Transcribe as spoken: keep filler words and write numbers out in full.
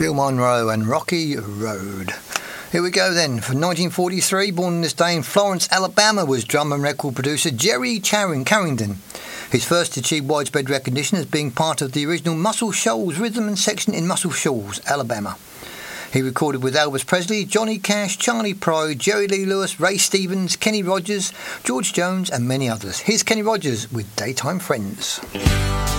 Bill Monroe and Rocky Road. Here we go then. For nineteen forty-three, born in this day in Florence, Alabama, was drum and record producer Jerry Charing Carrington. His first achieved widespread recognition as being part of the original Muscle Shoals rhythm and section in Muscle Shoals, Alabama. He recorded with Elvis Presley, Johnny Cash, Charlie Pride, Jerry Lee Lewis, Ray Stevens, Kenny Rogers, George Jones and many others. Here's Kenny Rogers with Daytime Friends.